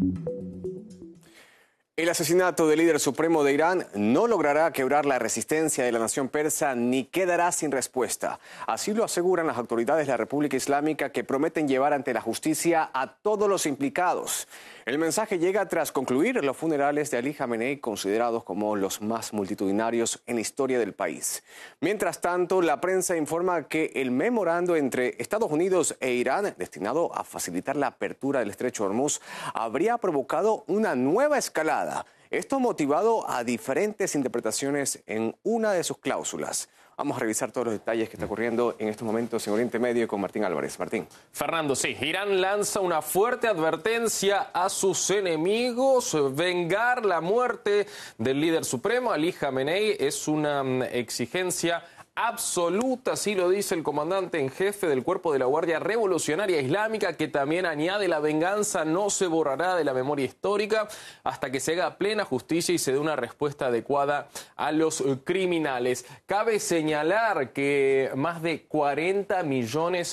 El asesinato del líder supremo de Irán no logrará quebrar la resistencia de la nación persa ni quedará sin respuesta. Así lo aseguran las autoridades de la República Islámica, que prometen llevar ante la justicia a todos los implicados. El mensaje llega tras concluir los funerales de Ali Khamenei, considerados como los más multitudinarios en la historia del país. Mientras tanto, la prensa informa que el memorando entre Estados Unidos e Irán, destinado a facilitar la apertura del estrecho de Hormuz, habría provocado una nueva escalada. Esto motivado a diferentes interpretaciones en una de sus cláusulas. Vamos a revisar todos los detalles que está ocurriendo en estos momentos en Oriente Medio con Martín Álvarez. Martín. Fernando, sí, Irán lanza una fuerte advertencia a sus enemigos. Vengar la muerte del líder supremo, Ali Khamenei, es una exigencia absoluta, así lo dice el comandante en jefe del Cuerpo de la Guardia Revolucionaria Islámica, que también añade: la venganza no se borrará de la memoria histórica hasta que se haga plena justicia y se dé una respuesta adecuada a los criminales. Cabe señalar que más de 40 millones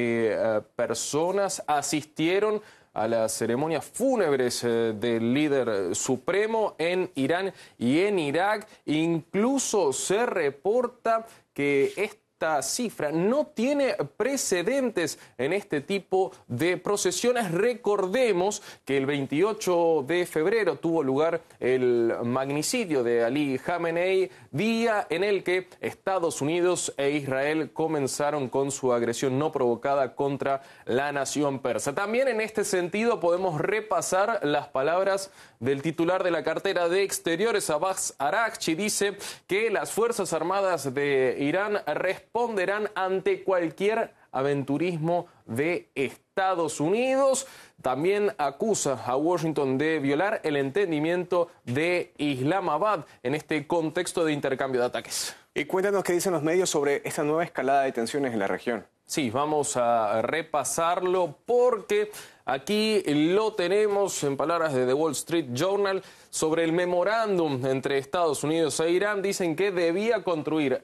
de personas asistieron a las ceremonias fúnebres del líder supremo en Irán y en Irak. Incluso se reporta que esta cifra no tiene precedentes en este tipo de procesiones. Recordemos que el 28 de febrero tuvo lugar el magnicidio de Ali Khamenei, día en el que Estados Unidos e Israel comenzaron con su agresión no provocada contra la nación persa. También en este sentido podemos repasar las palabras del titular de la cartera de Exteriores, Abbas Araghchi. Dice que las Fuerzas Armadas de Irán responderán ante cualquier aventurismo de Estados Unidos. También acusa a Washington de violar el entendimiento de Islamabad en este contexto de intercambio de ataques. Y cuéntanos qué dicen los medios sobre esta nueva escalada de tensiones en la región. Sí, vamos a repasarlo porque aquí lo tenemos en palabras de The Wall Street Journal sobre el memorándum entre Estados Unidos e Irán. Dicen que debía contribuir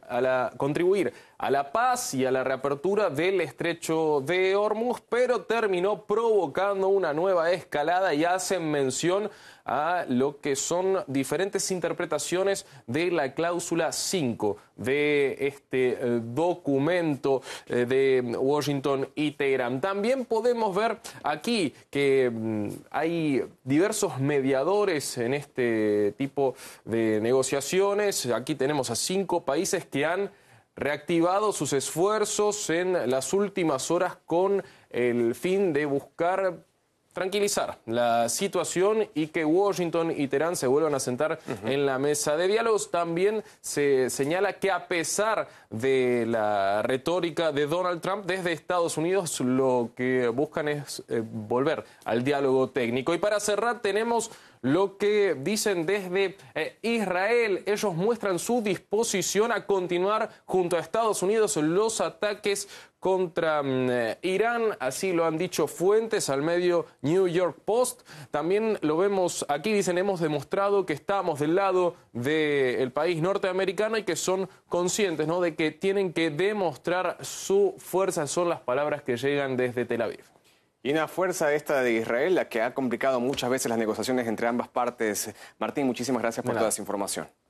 a la paz y a la reapertura del estrecho de Hormuz, pero terminó provocando una nueva escalada y hacen mención a lo que son diferentes interpretaciones de la cláusula 5 de este documento de Washington y Teherán. También podemos ver aquí que hay diversos mediadores en este tipo de negociaciones. Aquí tenemos a 5 países que han reactivado sus esfuerzos en las últimas horas con el fin de buscar tranquilizar la situación y que Washington y Teherán se vuelvan a sentar en la mesa de diálogos. También se señala que, a pesar de la retórica de Donald Trump, desde Estados Unidos lo que buscan es volver al diálogo técnico. Y para cerrar tenemos lo que dicen desde Israel. Ellos muestran su disposición a continuar junto a Estados Unidos los ataques contra Irán, así lo han dicho fuentes al medio New York Post. También lo vemos aquí, dicen: hemos demostrado que estamos del lado del país norteamericano y que son conscientes, ¿no?, de que tienen que demostrar su fuerza. Son las palabras que llegan desde Tel Aviv. Y una fuerza esta de Israel, la que ha complicado muchas veces las negociaciones entre ambas partes. Martín, muchísimas gracias por toda esa información.